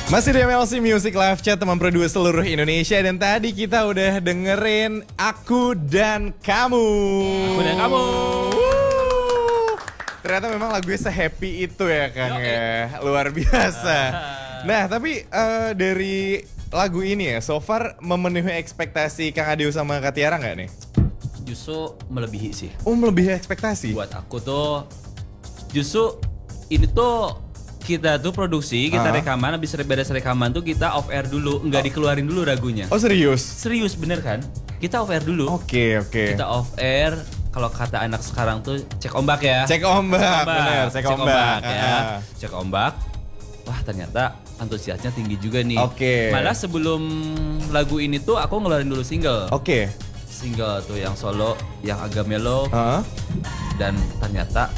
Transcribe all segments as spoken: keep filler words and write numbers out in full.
Masih di M L C Music Live Chat, teman produser seluruh Indonesia. Dan tadi kita udah dengerin Aku dan Kamu. Aku dan Kamu. Wuh. Ternyata memang lagunya se-happy itu ya Kang ya. Luar biasa. Nah tapi uh, dari lagu ini ya, so far memenuhi ekspektasi Kang Adeo sama Kak Tiara gak nih? Justru melebihi sih. Oh, melebihi ekspektasi? Buat aku tuh, justru ini tuh kita tuh produksi, kita uh-huh. rekaman, habis beres rekaman tuh kita off air dulu, nggak oh. dikeluarin dulu lagunya. Oh serius? Serius bener kan? Kita off air dulu. Oke okay, oke. Okay. Kita off air, kalau kata anak sekarang tuh cek ombak ya. Cek ombak, cek ombak. Bener, cek, cek ombak, ombak ya. Uh-huh. Cek ombak. Wah ternyata antusiasnya tinggi juga nih. Oke. Okay. Malah sebelum lagu ini tuh aku ngeluarin dulu single. Oke. Okay. Single tuh yang solo, yang agak mellow. Uh-huh. Dan ternyata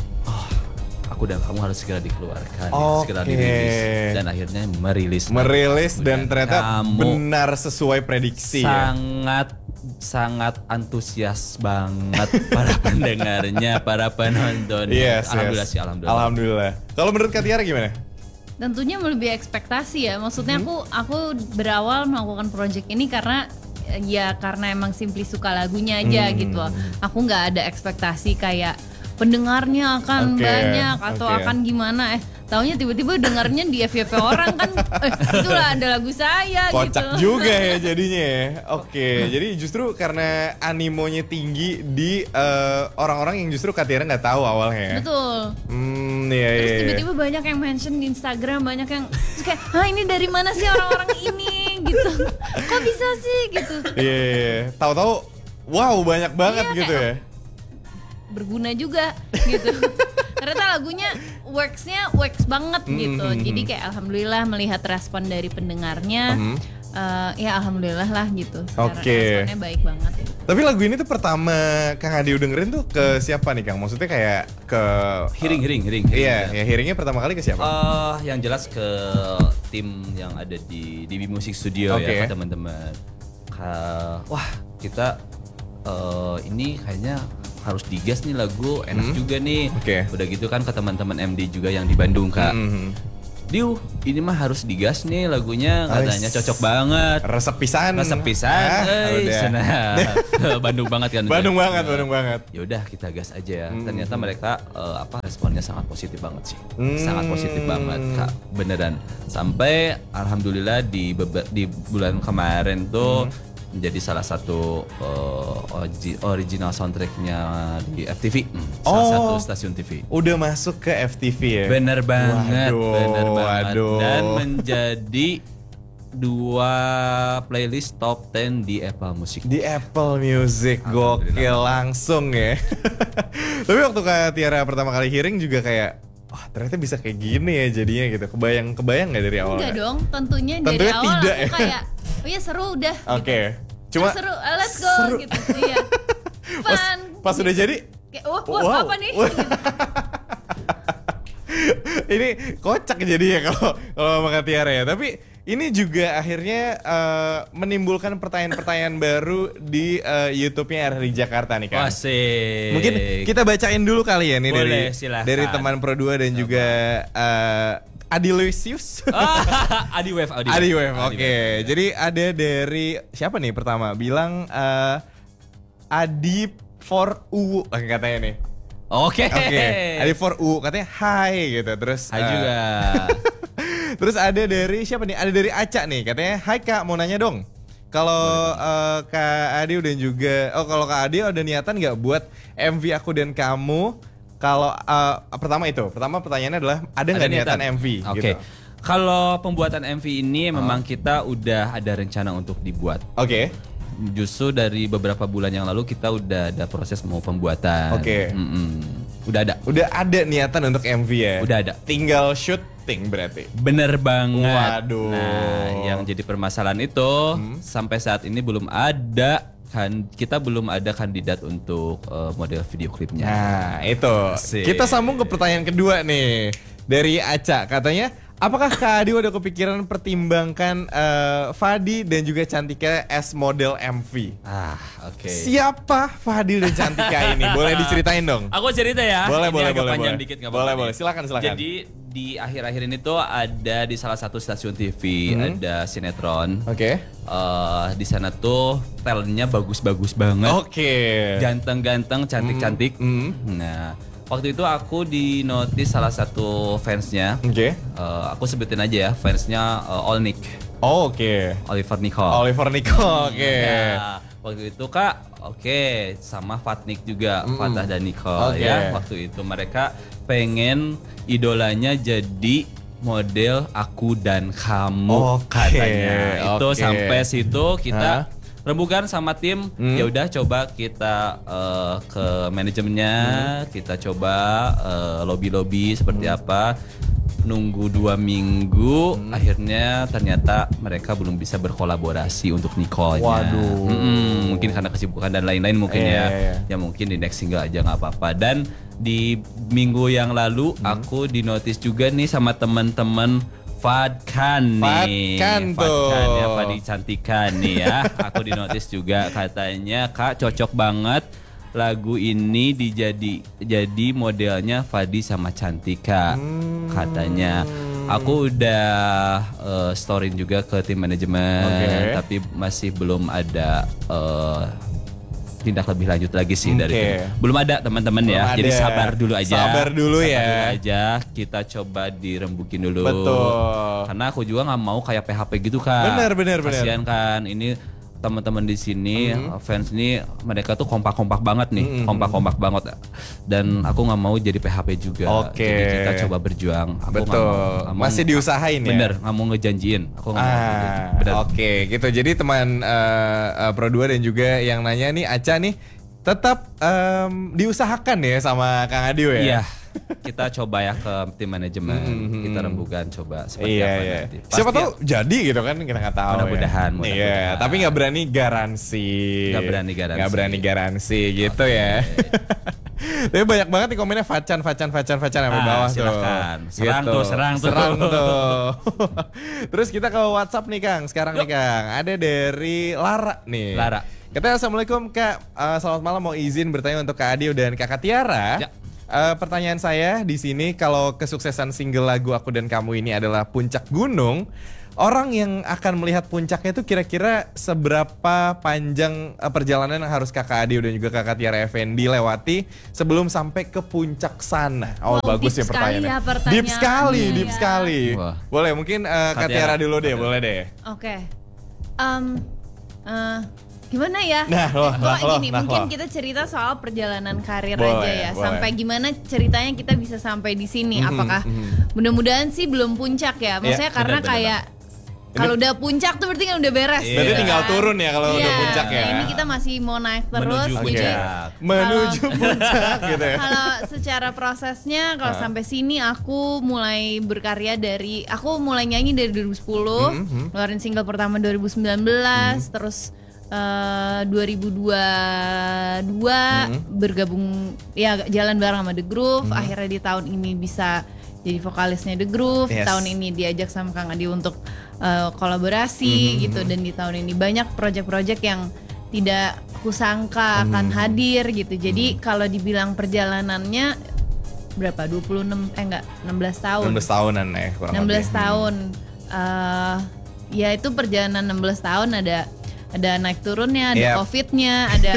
Aku dan Kamu harus segera dikeluarkan, okay. segera dirilis, dan akhirnya merilis. Merilis dan ternyata benar sesuai prediksi. Sangat ya? sangat antusias banget para pendengarnya, para penontonnya. Yes, alhamdulillah yes. sih, alhamdulillah. Alhamdulillah. Kalau menurut Kak Tiara gimana? Tentunya melebihi ekspektasi ya. Maksudnya hmm? aku aku berawal melakukan project ini karena ya karena emang simply suka lagunya aja hmm. gitu. Aku nggak ada ekspektasi kayak pendengarnya akan okay, banyak atau okay. akan gimana eh taunya tiba-tiba dengarnya di F Y P orang kan eh, itulah ada lagu saya. Kocak gitu. juga ya jadinya ya. Oke okay. Jadi justru karena animonya tinggi di uh, orang-orang yang justru Kak Tiara nggak tahu awalnya. Betul. Hmm, iya, Terus iya. tiba-tiba banyak yang mention di Instagram, banyak yang kayak ah ini dari mana sih orang-orang ini gitu. Kok bisa sih gitu. Iya yeah, yeah. Tahu-tahu wow banyak banget yeah, gitu ya. Berguna juga gitu. Ternyata lagunya works-nya works banget gitu. Mm-hmm. Jadi kayak alhamdulillah melihat respon dari pendengarnya. Mm-hmm. uh, ya alhamdulillah lah gitu. Oke. Okay. Responnya baik banget ya. Tapi lagu ini tuh pertama Kang Adeo dengerin tuh ke siapa nih Kang? Maksudnya kayak ke Hearing, hearing, hearing. Iya, ya hearingnya pertama kali ke siapa? Uh, yang jelas ke tim yang ada di D B Music Studio okay. ya, teman-teman. Uh, wah, kita uh, ini kayaknya harus digas nih lagu, enak hmm. juga nih. Okay. Udah gitu kan ke teman-teman M D juga yang di Bandung Kak. Hmm. Diu, ini mah harus digas nih lagunya, katanya cocok banget. Resep pisan. Resep pisan. Ah, eh, sana. Bandung banget kan. Bandung ya? banget, Bandung banget. Ya udah kita gas aja ya. Hmm. Ternyata mereka uh, apa responnya sangat positif banget sih. Hmm. Sangat positif banget Kak, beneran. Sampai alhamdulillah di beba- di bulan kemarin tuh hmm. menjadi salah satu uh, original soundtracknya di F T V, hmm, salah oh, satu stasiun T V. Udah masuk ke F T V ya? Bener banget, waduh, bener banget. Waduh. Dan menjadi dua playlist top sepuluh di Apple Music. Di Apple Music, gokil langsung ya. Tapi waktu Kak Tiara pertama kali hearing juga kayak, wah oh, ternyata bisa kayak gini ya jadinya gitu. Kebayang kebayang nggak dari awal? Enggak dong, tentunya, tentunya dari awal tidak, aku ya? kayak, oh ya seru udah. Oke, okay. Gitu. Cuma seru, uh, let's go seru. gitu. Iya. Pas, pas udah jadi, kayak, wah, wah wow. apa nih? Ini kocak jadinya kalau kalau sama Kak Tiara ya. Tapi ini juga akhirnya uh, menimbulkan pertanyaan-pertanyaan baru di uh, YouTube-nya R R I Jakarta nih Kak. Asik. Mungkin kita bacain dulu kali ya nih. Boleh, dari silahkan. Dari teman Pro dua dan Sama. juga uh, Adi Lucius. Adi Wave, Adi Wave. Adi Wave. Oke. Okay. Jadi ada dari siapa nih pertama? Bilang uh, Adi for U katanya nih. Oke. Okay. Oke. Okay. Adi for U katanya hai gitu. Terus hai uh, juga. Terus ada dari siapa nih? Ada dari Aca nih, katanya, "Hai Kak, mau nanya dong. Kalau uh, Kak Adi dan juga oh kalau Kak Adi ada niatan nggak buat M V Aku dan Kamu? Kalau uh, pertama itu, pertama pertanyaannya adalah ada nggak niatan? niatan M V?" Oke. Okay. Gitu. Kalau pembuatan M V ini uh. memang kita udah ada rencana untuk dibuat. Oke. Okay. Justru dari beberapa bulan yang lalu kita udah ada proses mau pembuatan. Oke. Okay. Udah ada. Udah ada niatan untuk M V ya. Udah ada. Tinggal syuting berarti. Bener banget. Waduh. Nah, yang jadi permasalahan itu hmm. sampai saat ini belum ada kan kita belum ada kandidat untuk uh, model video klipnya. Nah, itu. Asik. Kita sambung ke pertanyaan kedua nih. Dari Aca katanya Apakah Kak Adi udah kepikiran pertimbangkan uh, Fadi dan juga Cantika as model M V? Ah, oke. Okay. Siapa Fadi dan Cantika ini? Boleh diceritain dong? Aku cerita ya. Boleh, ini boleh, agak boleh. panjang boleh. dikit nggak Boleh, apa-apa. boleh. Silakan, silakan. Jadi di akhir-akhir ini tuh ada di salah satu stasiun T V hmm. ada sinetron. Oke. Okay. Uh, di sana tuh talentnya bagus-bagus banget. Oke. Okay. Ganteng-ganteng, cantik-cantik. Hmm. Hmm. Nah, waktu itu aku di notice salah satu fansnya. Oke. Okay. Uh, aku sebutin aja ya, fansnya uh, All Nick. Oh, oke. Okay. Oliver Nico. Oliver Nico, oke. Okay. Nah, waktu itu Kak, oke, okay, sama Fatnik juga, mm. Fatah dan Nico okay. ya. Waktu itu mereka pengen idolanya jadi model Aku dan Kamu okay. katanya. Itu okay. sampai situ kita huh? rembukan sama tim, hmm. ya udah coba kita uh, ke manajemennya, hmm. kita coba uh, lobby-lobby seperti hmm. apa. Nunggu dua minggu, hmm. akhirnya ternyata mereka belum bisa berkolaborasi untuk Nicole-nya. Waduh. Mm-mm, mungkin karena kesibukan dan lain-lain mungkin eh, ya. eh. Ya mungkin di next single aja nggak apa-apa. Dan di minggu yang lalu hmm. aku dinotis juga nih sama teman-teman Fadkan nih. Fadkan tuh. Fadkan ya, Fadi Cantika nih ya. Aku dinotis juga katanya Kak cocok banget lagu ini dijadi jadi modelnya Fadi sama Cantika hmm. katanya. Aku udah uh, storyin juga ke tim manajemen, okay. tapi masih belum ada uh, tindak lebih lanjut lagi sih okay. dari tim. Belum ada teman-teman ya. Ada. Jadi sabar dulu aja. Sabar dulu sabar ya. Dulu aja. Kita coba dirembukin dulu. Betul. Karena aku juga nggak mau kayak P H P gitu kan. Bener bener bener. Kasian kan ini. Teman-teman di sini mm-hmm. fans ini mereka tuh kompak-kompak banget nih, mm-hmm. kompak-kompak banget dan aku nggak mau jadi P H P juga. Oke. Jadi kita coba berjuang. Aku betul. Gak mau, masih diusahain ya. Bener, nggak mau ngejanjiin. Aku nggak ah, mau. Oke, gitu. Jadi teman uh, uh, Pro dua dan juga yang nanya nih Aca nih tetap um, diusahakan ya sama Kang Adio ya. Iya. Kita coba ya ke tim manajemen, mm-hmm. kita rembukan coba seperti iya, apa iya. nanti. Pasti siapa tahu ya. Jadi gitu kan kita nggak tahu. Mudah-mudahan. Ya. Mudah-mudahan. Iya, tapi nggak berani garansi. Nggak berani garansi. Nggak berani garansi gitu okay. ya. Tapi banyak banget nih komennya Facan, Facan, Facan, Facan sampai ah, bawah silakan. tuh. Serang gitu. tuh, serang tuh. Serang tuh. Terus kita ke WhatsApp nih Kang. Sekarang Yuk. nih Kang. Ada dari Lara nih. Lara. Katanya assalamualaikum Kak. Uh, selamat malam, mau izin bertanya untuk Kak Adio dan Kakak Tiara. Ya. Uh, pertanyaan saya di sini, kalau kesuksesan single lagu Aku dan Kamu ini adalah puncak gunung, orang yang akan melihat puncaknya itu kira-kira seberapa panjang uh, perjalanan yang harus Kakak Adio dan juga Kakak Tiara Effendi lewati sebelum sampai ke puncak sana? Oh, wow, bagus ya pertanyaannya. Ya pertanyaan. Deep sekali, deep ya. sekali. Wah. Boleh mungkin uh, Kak Tiara dulu deh, boleh deh. Oke. Okay. Um, uh, Gimana ya? Nah, loh, oh, nah, gini, loh, mungkin nah, kita cerita soal perjalanan karir boleh, aja ya. boleh. Sampai gimana ceritanya kita bisa sampai di sini? Mm-hmm, Apakah mm-hmm. mudah-mudahan sih belum puncak ya? Maksudnya yeah, karena benar, kayak kalau udah puncak tuh berarti kan udah beres. Yeah. Berarti gitu tinggal kan? turun ya kalau yeah, udah puncak ya. Ini kita masih mau naik terus. Menuju jadi puncak. Menuju puncak gitu ya. Kalau secara prosesnya kalau uh. sampai sini aku mulai berkarya dari aku mulai nyanyi dari dua ribu sepuluh, mm-hmm. ngeluarin single pertama dua ribu sembilan belas, mm-hmm. terus Uh, dua ribu dua puluh dua mm-hmm. bergabung ya jalan bareng sama The Groove, mm-hmm. akhirnya di tahun ini bisa jadi vokalisnya The Groove. Yes. Tahun ini diajak sama Kang Adi untuk uh, kolaborasi mm-hmm. gitu, dan di tahun ini banyak project-project yang tidak kusangka mm-hmm. akan hadir gitu. Jadi mm-hmm. kalau dibilang perjalanannya berapa? dua puluh enam eh enggak enam belas tahun. enam belas tahunan ya kurang enam belas lebih. tahun. Uh, ya itu perjalanan enam belas tahun, ada ada naik turunnya, ada yep. covidnya, ada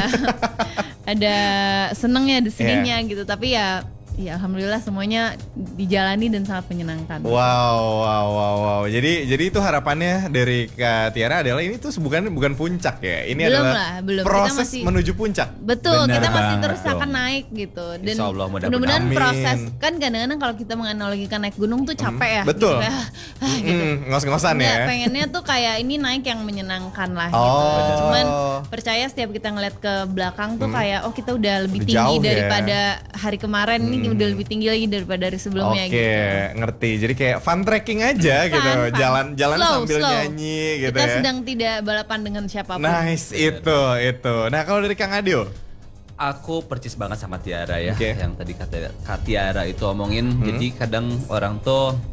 ada senengnya, ada sedihnya yeah. gitu. Tapi ya, ya alhamdulillah semuanya dijalani dan sangat menyenangkan. Wow, wow, wow, wow. Jadi, jadi itu harapannya dari Kak Tiara adalah ini tuh bukan bukan puncak ya. Ini belum adalah lah, belum. proses kita masih, menuju puncak. Betul, Benar kita masih banget terus dong. akan naik gitu. Dan Allah, mudah-mudahan proses, kan kadang-kadang kalau kita menganalogikan naik gunung tuh capek ya. Betul. Gitu, ah, gitu. Mm, ngos-ngosan Nggak, ya. pengennya tuh kayak ini naik yang menyenangkan lah oh. gitu. Cuman percaya setiap kita ngeliat ke belakang tuh hmm. kayak oh kita udah lebih lebih tinggi jauh daripada ya. hari kemarin, hmm. ini udah lebih tinggi lagi daripada hari sebelumnya. Oke, gitu. ngerti. Jadi kayak fun trekking aja fun, gitu, fun. jalan-jalan sambil slow. nyanyi gitu kita ya. Kita sedang tidak balapan dengan siapapun. Nice, itu, itu. Nah kalau dari Kang Adio? Aku percis banget sama Tiara ya, okay. yang tadi kata Kak Tiara itu omongin. Hmm. Jadi kadang orang tuh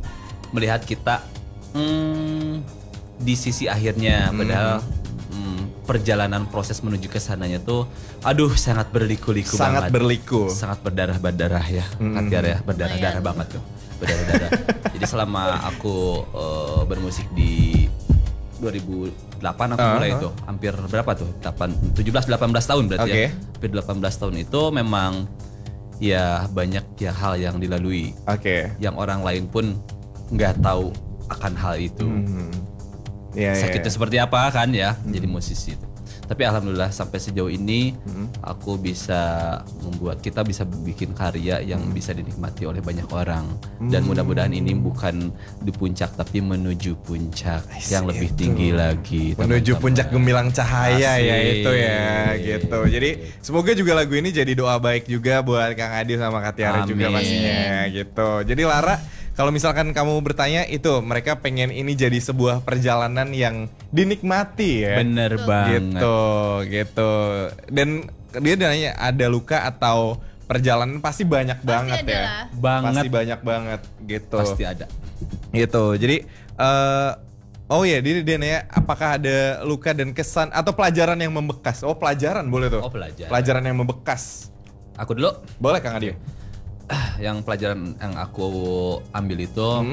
melihat kita hmm, di sisi akhirnya, padahal hmm, perjalanan proses menuju ke sananya tuh, aduh sangat berliku-liku sangat banget. berliku, sangat berdarah-berdarah ya, mm. Katiara ya, berdarah-darah banget tuh, berdarah-darah. Jadi selama aku uh, bermusik di dua ribu delapan aku uh, mulai uh. itu, hampir berapa tuh? tujuh belas delapan belas tahun berarti okay. ya. Hampir delapan belas tahun itu memang ya banyak ya hal yang dilalui. Oke. Okay. Yang orang lain pun nggak tahu akan hal itu. Mm. Yeah, sakitnya yeah. seperti apa kan ya, mm. jadi musisi itu. Tapi alhamdulillah sampai sejauh ini hmm. aku bisa membuat, kita bisa bikin karya yang hmm. bisa dinikmati oleh banyak orang. hmm. Dan mudah-mudahan ini bukan di puncak tapi menuju puncak Ais yang lebih itu. tinggi lagi, menuju teman-teman. Puncak gemilang cahaya. Asik. Ya itu ya gitu. Jadi semoga juga lagu ini jadi doa baik juga buat Kang Adi sama Kak Tiara juga pastinya gitu. Jadi Lara, kalau misalkan kamu bertanya itu, mereka pengen ini jadi sebuah perjalanan yang dinikmati ya. Bener banget. Gitu, gitu. Dan dia nanya ada luka atau perjalanan pasti banyak pasti banget ya. Lah. Banget. Pasti banyak banget gitu. Pasti ada. Gitu. Jadi uh, oh ya, dia dia nanya apakah ada luka dan kesan atau pelajaran yang membekas. Oh, pelajaran boleh tuh. Oh, pelajaran. Pelajaran yang membekas. Aku dulu. Boleh Kang Adi. Yang pelajaran yang aku ambil itu hmm?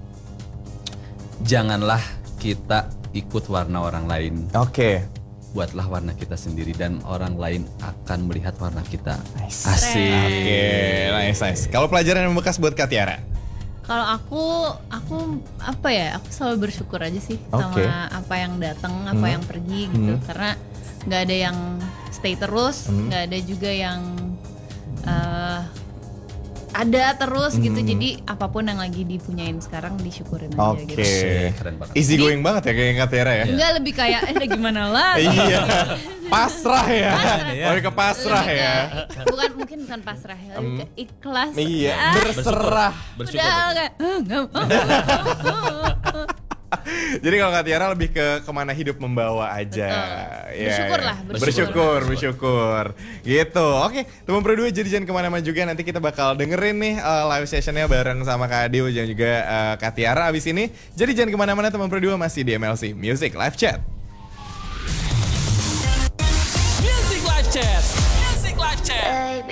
janganlah kita ikut warna orang lain. Oke. Okay. Buatlah warna kita sendiri dan orang lain akan melihat warna kita. Nice. Asik. Oke, okay. nice nice. Kalau pelajaran yang membekas buat Kak Tiara? Kalau aku, aku apa ya? Aku selalu bersyukur aja sih okay. sama apa yang datang, apa hmm. yang pergi gitu. Hmm. Karena nggak ada yang stay terus, nggak hmm. ada juga yang uh, ada terus hmm. gitu, jadi apapun yang lagi dipunyain sekarang disyukurin aja okay. gitu. Oke, keren banget. Easy going jadi, banget ya kayak Kak Tiara ya? Enggak, lebih kayak eh gimana lah. Iya, pasrah ya. Lebih ke pasrah lebih ya. Ke, bukan mungkin bukan pasrah ya, lebih ke ikhlas. Iya, ah, berserah. Bersyukur. Bersyukur. Udah, enggak. Jadi kalau Kak Tiara lebih ke kemana hidup membawa aja. Ya, bersyukur lah. Bersyukur, bersyukur, bersyukur. Gitu. Oke, teman berdua jadi jangan kemana-mana juga. Nanti kita bakal dengerin nih uh, live sessionnya bareng sama Kak Adi dan juga uh, Kak Tiara abis ini. Jadi jangan kemana-mana teman berdua, masih di M L C Music Live Chat. Music Live Chat. Music Live Chat.